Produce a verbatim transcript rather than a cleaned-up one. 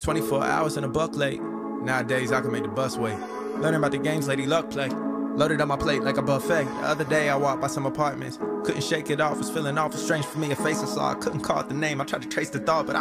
twenty-four hours in a buck late. Nowadays, I can make the bus wait. Learning about the games Lady Luck play. Loaded on my plate like a buffet. The other day, I walked by some apartments. Couldn't shake it off, was feeling awful strange for me. A face I saw, I couldn't call it the name. I tried to trace the thought, but I